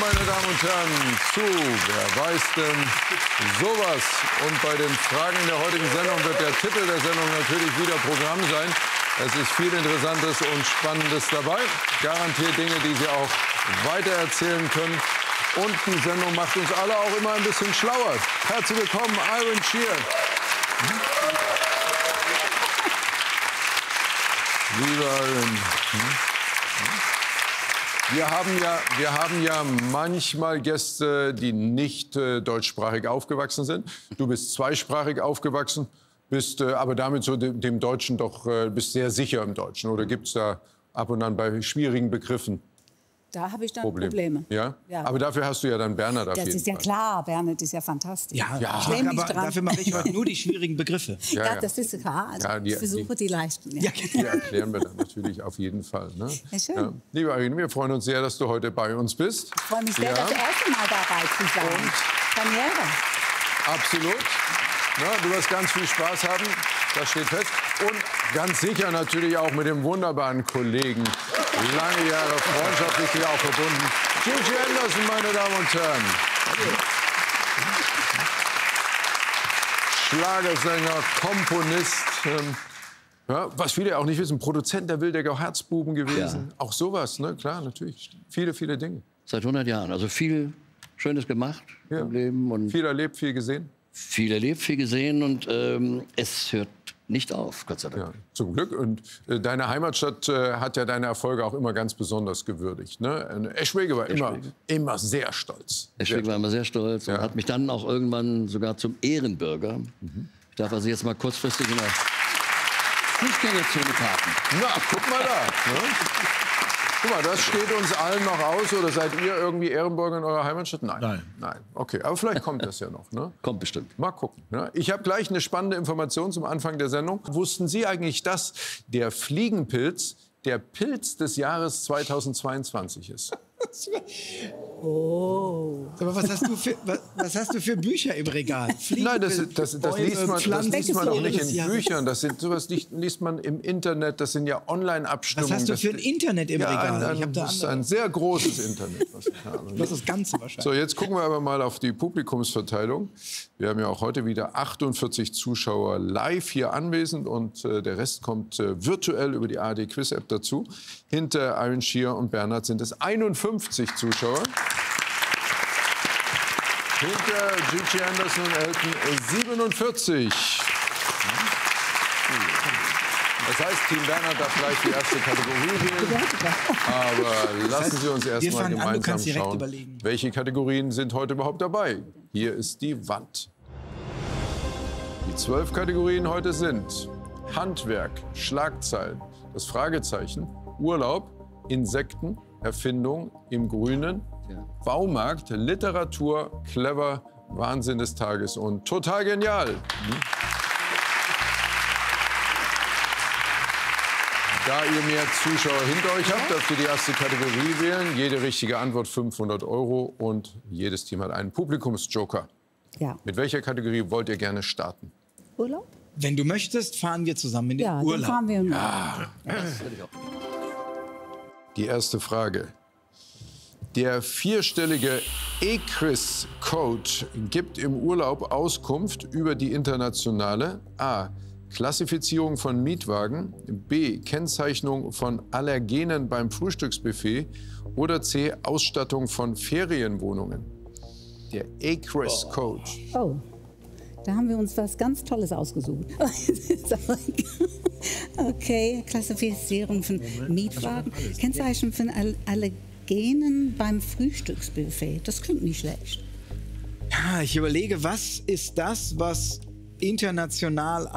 meine Damen und Herren, zu Wer weiß denn sowas? Und bei den Fragen der heutigen Sendung wird der Titel der Sendung natürlich wieder Programm sein. Es ist viel Interessantes und Spannendes dabei. Garantiert Dinge, die Sie auch weitererzählen können. Und die Sendung macht uns alle auch immer ein bisschen schlauer. Herzlich willkommen, Iron Shear. Lieber Iron. Wir haben ja manchmal Gäste, die nicht deutschsprachig aufgewachsen sind. Du bist zweisprachig aufgewachsen, bist aber damit so dem Deutschen doch bist sehr sicher im Deutschen. Oder gibt es da ab und an bei schwierigen Begriffen Da habe ich dann Probleme. Ja? Ja? Aber dafür hast du ja dann Bernhard auf jeden Fall. Das ist ja klar, Bernhard ist ja fantastisch. Ja, aber dafür mache ich heute nur die schwierigen Begriffe. Ja, das ist klar. Also ich versuche die leichten. Ja. Die erklären wir dann natürlich auf jeden Fall. Ne? Ja, schön. Ja. Liebe Irene, wir freuen uns sehr, dass du heute bei uns bist. Ich freue mich sehr, das erste Mal dabei zu sein. Premiere. Absolut. Na, du wirst ganz viel Spaß haben, das steht fest. Und ganz sicher natürlich auch mit dem wunderbaren Kollegen. Lange Jahre freundschaftlich hier auch verbunden. Gigi Anderson, meine Damen und Herren. Schlagersänger, Komponist. Ja, was viele auch nicht wissen, Produzent der Wildecker Herzbuben gewesen. Ja. Auch sowas, ne? Klar, natürlich. Viele, viele Dinge. Seit 100 Jahren. Also viel Schönes gemacht im Leben. Und viel erlebt, viel gesehen. Viel erlebt, viel gesehen. Und es hört nicht auf, Gott sei Dank. Ja, zum Glück. Und deine Heimatstadt hat ja deine Erfolge auch immer ganz besonders gewürdigt. Ne? Eschwege war immer sehr stolz. Eschwege war immer sehr stolz und hat mich dann auch irgendwann sogar zum Ehrenbürger. Ich darf also jetzt mal kurzfristig in der Fußgängerzone parken. Na, guck mal da. Ne? Guck mal, das steht uns allen noch aus. Oder seid ihr irgendwie Ehrenbürger in eurer Heimatstadt? Nein. Okay, aber vielleicht kommt das ja noch. Ne? Kommt bestimmt. Mal gucken. Ne? Ich habe gleich eine spannende Information zum Anfang der Sendung. Wussten Sie eigentlich, dass der Fliegenpilz der Pilz des Jahres 2022 ist? Oh. Aber was hast du für Bücher im Regal? Nein, das liest man doch nicht in Büchern. Sowas liest man im Internet. Das sind ja Online-Abstimmungen. Was hast du für ein Internet im Regal? Das ist ein sehr großes Internet. Das ist das Ganze wahrscheinlich. So, jetzt gucken wir aber mal auf die Publikumsverteilung. Wir haben ja auch heute wieder 48 Zuschauer live hier anwesend und der Rest kommt virtuell über die ARD Quiz App dazu. Hinter Iron Shear und Bernhard sind es 51 Zuschauer. Hinter Gigi Anderson und Elton 47. Das heißt, Team Bernhard darf gleich die erste Kategorie wählen. Aber lassen Sie uns erst mal gemeinsam schauen, welche Kategorien sind heute überhaupt dabei. Hier ist die Wand. Die 12 Kategorien heute sind Handwerk, Schlagzeilen, das Fragezeichen, Urlaub, Insekten, Erfindung im Grünen, Baumarkt, Literatur, clever, Wahnsinn des Tages und total genial. Da ihr mehr Zuschauer hinter euch habt, dürft ihr die erste Kategorie wählen. Jede richtige Antwort 500 € und jedes Team hat einen Publikumsjoker. Ja. Mit welcher Kategorie wollt ihr gerne starten? Urlaub? Wenn du möchtest, fahren wir zusammen in den Urlaub. Ja, dann fahren wir. Die erste Frage. Der vierstellige ECRIS-Code gibt im Urlaub Auskunft über die internationale A. Klassifizierung von Mietwagen, B. Kennzeichnung von Allergenen beim Frühstücksbuffet oder C. Ausstattung von Ferienwohnungen. Der ECRIS-Code. Oh, da haben wir uns was ganz Tolles ausgesucht. Okay, Klassifizierung von Mietwagen, Kennzeichnung von Allergenen beim Frühstücksbuffet. Das klingt nicht schlecht. Ja, ich überlege, was ist das, was international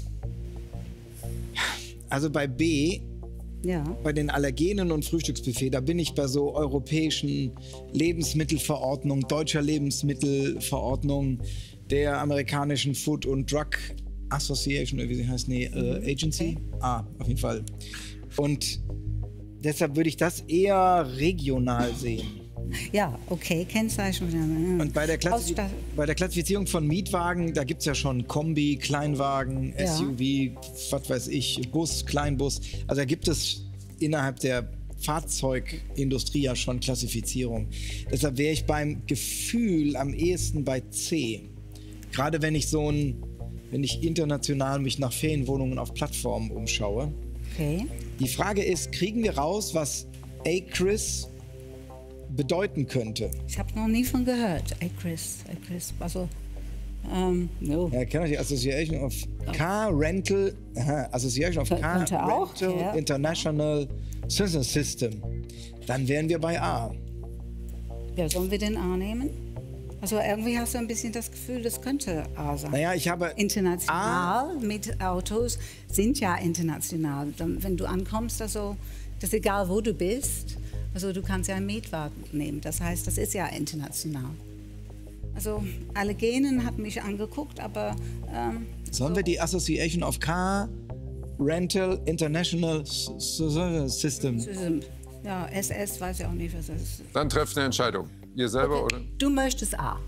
also bei B, bei den Allergenen und Frühstücksbuffet, da bin ich bei so europäischen Lebensmittelverordnung, deutscher Lebensmittelverordnung, der amerikanischen Food and Drug Association, oder wie sie heißt, Agency. Auf jeden Fall. Und deshalb würde ich das eher regional sehen. Ja, okay, Kennzeichnung. Und bei der Klassifizierung von Mietwagen, da gibt es ja schon Kombi, Kleinwagen, SUV, was weiß ich, Bus, Kleinbus. Also da gibt es innerhalb der Fahrzeugindustrie ja schon Klassifizierung. Deshalb wäre ich beim Gefühl am ehesten bei C. Gerade wenn ich international mich nach Ferienwohnungen auf Plattformen umschaue. Okay. Die Frage ist, kriegen wir raus, was ACRIS bedeuten könnte? Ich habe noch nie von gehört. ACRIS. Also, no. Ja, kennt ihr die Association of Car Rental, Association of Car Rental ja. International System. Dann wären wir bei A. Ja, sollen wir den A nehmen? Also irgendwie hast du ein bisschen das Gefühl, das könnte A sein. Naja, ich habe international mit Autos sind ja international. Wenn du ankommst, also das ist egal, wo du bist. Also du kannst ja einen Mietwagen nehmen. Das heißt, das ist ja international. Also Allegenen hat mich angeguckt, aber sollen wir die Association of Car Rental International System? Ja, SS weiß ich auch nicht, was das ist. Dann trefft eine Entscheidung. Ihr selber, okay. oder? Du möchtest A.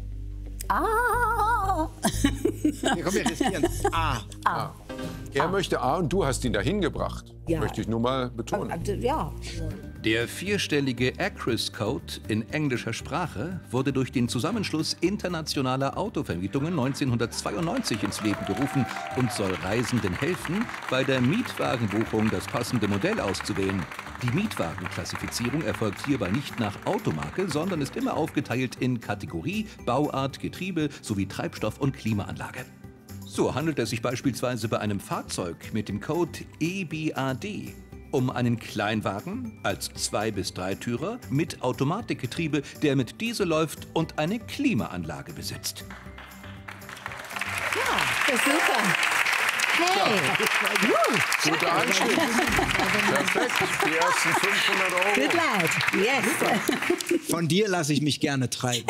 A. Ja, komm, wir riskieren. A. Er möchte A und du hast ihn dahin gebracht. Ja. Möchte ich nur mal betonen. Ja. Der vierstellige ACRIS-Code in englischer Sprache wurde durch den Zusammenschluss internationaler Autovermietungen 1992 ins Leben gerufen und soll Reisenden helfen, bei der Mietwagenbuchung das passende Modell auszuwählen. Die Mietwagenklassifizierung erfolgt hierbei nicht nach Automarke, sondern ist immer aufgeteilt in Kategorie, Bauart, Getriebe sowie Treibstoff und Klimaanlage. So handelt es sich beispielsweise bei einem Fahrzeug mit dem Code EBAD um einen Kleinwagen als 2- bis 3-Türer mit Automatikgetriebe, der mit Diesel läuft und eine Klimaanlage besitzt. Ja, das ist super. Hey! Guter Anstieg. Perfekt. Die ersten 500 €. Good lad. Yes. Von dir lasse ich mich gerne treiben.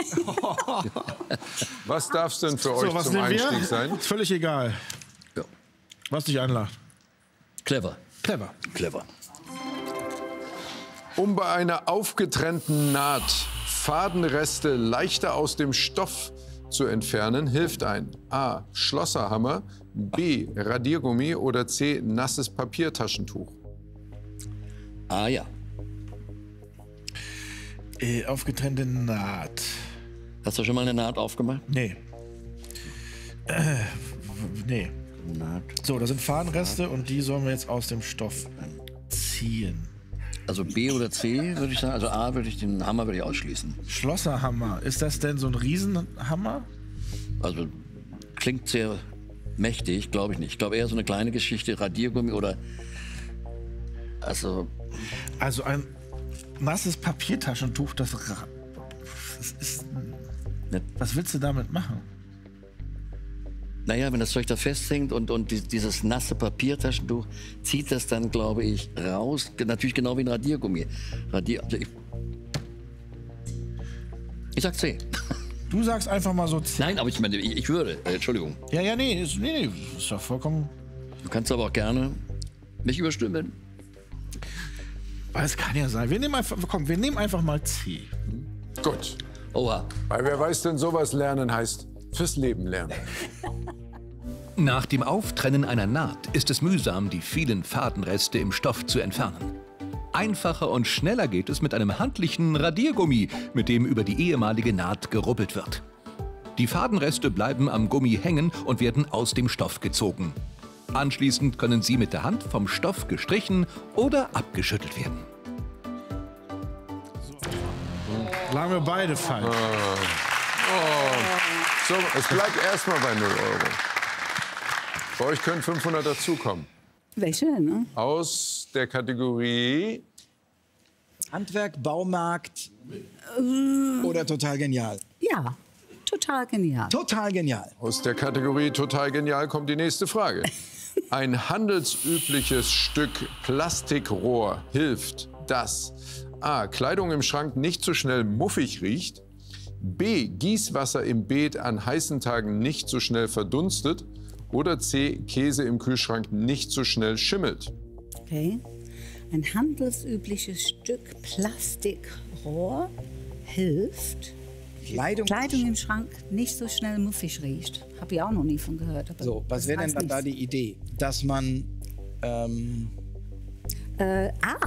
Was darf es denn für euch zum Einstieg sein? Völlig egal. Ja. Was dich einlacht. Clever. Clever. Um bei einer aufgetrennten Naht Fadenreste leichter aus dem Stoff zu entfernen, hilft ein A. Schlosserhammer, B. Radiergummi oder C. Nasses Papiertaschentuch. Ah ja. Aufgetrennte Naht. Hast du schon mal eine Naht aufgemacht? Nee. Nee. Naht. So, da sind Fadenreste und die sollen wir jetzt aus dem Stoff ziehen. Also B oder C würde ich sagen. Also A würde ich, den Hammer würde ich ausschließen. Schlosserhammer. Ist das denn so ein Riesenhammer? Also klingt sehr mächtig, glaube ich nicht. Ich glaube eher so eine kleine Geschichte, Radiergummi oder... Also ein nasses Papiertaschentuch, das ist... Was willst du damit machen? Naja, wenn das Zeug da festhängt und dieses nasse Papiertaschentuch zieht das dann, glaube ich, raus. Natürlich genau wie ein Radiergummi. Ich sag C. Du sagst einfach mal so C. Nein, aber ich meine, ich würde. Entschuldigung. Ja, nee, ist doch vollkommen... Du kannst aber auch gerne mich überstimmen. Es kann ja sein. Wir nehmen einfach mal C. Gut. Oha. Weil wer weiß denn, sowas lernen heißt fürs Leben lernen. Nach dem Auftrennen einer Naht ist es mühsam, die vielen Fadenreste im Stoff zu entfernen. Einfacher und schneller geht es mit einem handlichen Radiergummi, mit dem über die ehemalige Naht gerubbelt wird. Die Fadenreste bleiben am Gummi hängen und werden aus dem Stoff gezogen. Anschließend können sie mit der Hand vom Stoff gestrichen oder abgeschüttelt werden. Lagen wir beide falsch. So, es bleibt erstmal bei 0 €. Bei euch können 500 dazukommen. Welche denn? Ne? Aus der Kategorie Handwerk, Baumarkt oder total genial? Ja, total genial. Total genial. Aus der Kategorie total genial kommt die nächste Frage. Ein handelsübliches Stück Plastikrohr hilft, dass A. Kleidung im Schrank nicht so schnell muffig riecht, B. Gießwasser im Beet an heißen Tagen nicht so schnell verdunstet oder C. Käse im Kühlschrank nicht so schnell schimmelt. Okay. Ein handelsübliches Stück Plastikrohr hilft, Kleidung im Schrank nicht so schnell muffig riecht. Habe ich auch noch nie von gehört. Aber So, was wäre denn dann da die Idee? Dass man...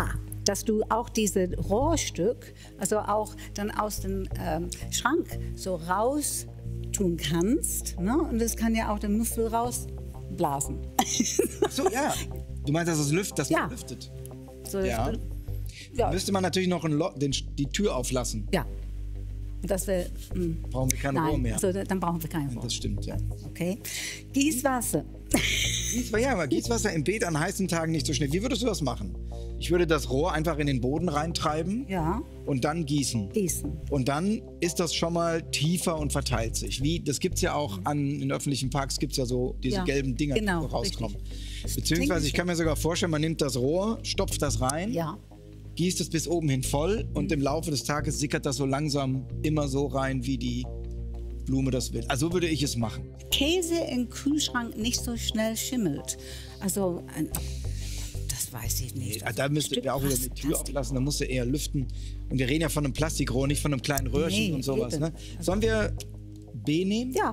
dass du auch dieses Rohrstück, also auch dann aus dem Schrank so raus tun kannst, ne? Und das kann ja auch den Muffel rausblasen. Ach so, ja. Du meinst, dass es lüftet? So, ja. Ja. Müsste man natürlich noch die Tür auflassen. Ja. Das brauchen wir kein Rohr mehr. Also, dann brauchen wir kein Rohr. Das stimmt, ja. Okay. Gießwasser. Gießwasser im Beet an heißen Tagen nicht so schnell. Wie würdest du das machen? Ich würde das Rohr einfach in den Boden reintreiben und dann gießen. Und dann ist das schon mal tiefer und verteilt sich. Das gibt es ja auch in öffentlichen Parks, gibt es ja so diese gelben Dinger, die so rauskommen. Richtig. Beziehungsweise ich kann mir sogar vorstellen, man nimmt das Rohr, stopft das rein, gießt es bis oben hin voll und im Laufe des Tages sickert das so langsam immer so rein, wie die Blume das will. Also so würde ich es machen. Käse im Kühlschrank nicht so schnell schimmelt. Also das weiß ich nicht. Also da müsste wir auch wieder die Tür auflassen, da musst du eher lüften. Und wir reden ja von einem Plastikrohr, nicht von einem kleinen Röhrchen und sowas. Ne? Sollen wir B nehmen? Ja.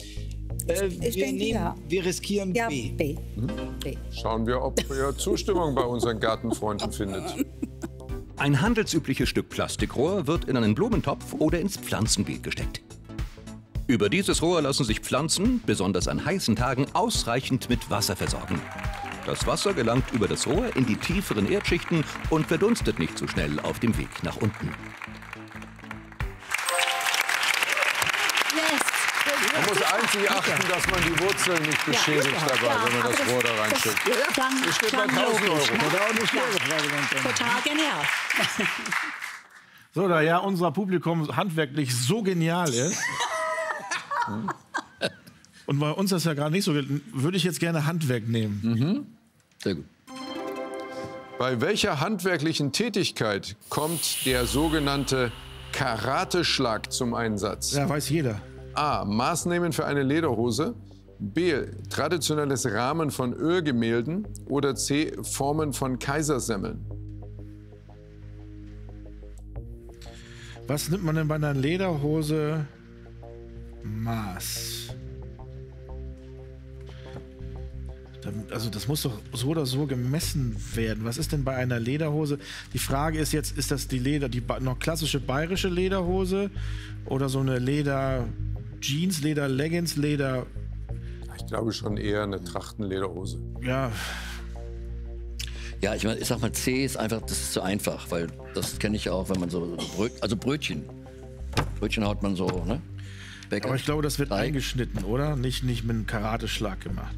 Wir riskieren B. B. Schauen wir, ob ihr Zustimmung bei unseren Gartenfreunden findet. Ein handelsübliches Stück Plastikrohr wird in einen Blumentopf oder ins Pflanzenbeet gesteckt. Über dieses Rohr lassen sich Pflanzen, besonders an heißen Tagen, ausreichend mit Wasser versorgen. Das Wasser gelangt über das Rohr in die tieferen Erdschichten und verdunstet nicht so schnell auf dem Weg nach unten. Man muss einzig achten, dass man die Wurzeln nicht beschädigt dabei, wenn man das Rohr da reinschickt. Das steht bei 1.000 €. Total genial. So, da ja unser Publikum handwerklich so genial ist, und bei uns das ja gerade nicht so, würde ich jetzt gerne Handwerk nehmen. Sehr gut. Bei welcher handwerklichen Tätigkeit kommt der sogenannte Karateschlag zum Einsatz? Ja, weiß jeder. A. Maßnehmen für eine Lederhose. B. Traditionelles Rahmen von Ölgemälden. Oder C. Formen von Kaisersemmeln. Was nimmt man denn bei einer Lederhose? Maß. Also das muss doch so oder so gemessen werden. Was ist denn bei einer Lederhose? Die Frage ist jetzt, ist das die noch klassische bayerische Lederhose oder so eine Leder-Jeans, Leder-Leggings, Leder... Ich glaube schon eher eine Trachtenlederhose. Ja. Ja, ich sag mal, C ist einfach, das ist zu einfach, weil das kenne ich ja auch, wenn man so Brötchen haut man so, ne? Bäcker. Aber ich glaube, das wird eingeschnitten, oder? Nicht mit einem Karateschlag gemacht.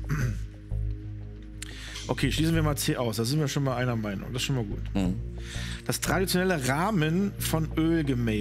Okay, schließen wir mal C aus. Da sind wir schon mal einer Meinung. Das ist schon mal gut. Das traditionelle Rahmen von Ölgemälden.